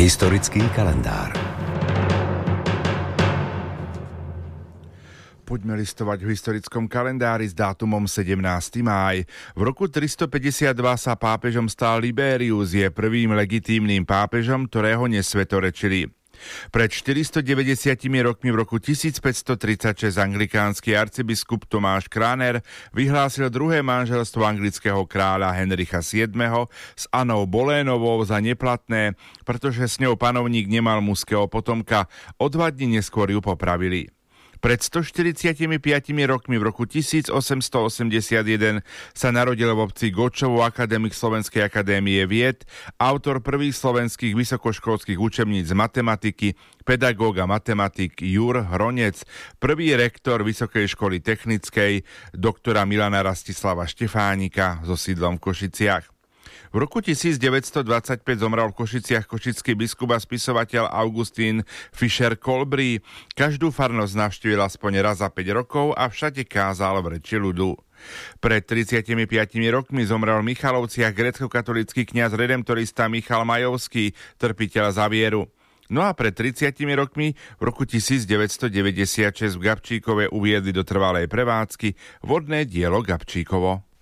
Historický kalendár. Poďme listovať v historickom kalendári s dátumom 17. máj. V roku 352 sa pápežom stal Liberius, je prvým legitímnym pápežom, ktorého nesvetorečili. Pred 490 rokmi v roku 1536 anglikánsky arcibiskup Tomáš Cranmer vyhlásil druhé manželstvo anglického kráľa Henricha VII. S Annou Bolénovou za neplatné, pretože s ňou panovník nemal mužského potomka. O 2 dni neskôr ju popravili. Pred 145 rokmi v roku 1881 sa narodil v obci Gočovo akademik Slovenskej akadémie vied, autor prvých slovenských vysokoškolských učebníc z matematiky, pedagóg a matematik Jur Hronec, prvý rektor Vysokej školy technickej, doktora Milana Rastislava Štefánika so sídlom v Košiciach. V roku 1925 zomrel v Košiciach košický biskup a spisovateľ Augustín Fischer-Kolbrí. Každú farnosť navštívil aspoň raz za 5 rokov a všade kázal v reči ľudu. Pred 35 rokmi zomrel v Michalovciach gréckokatolícky kňaz redemptorista Michal Majovský, trpiteľ za vieru. No a pred 30 rokmi v roku 1996 v Gabčíkove uviedli do trvalej prevádzky vodné dielo Gabčíkovo.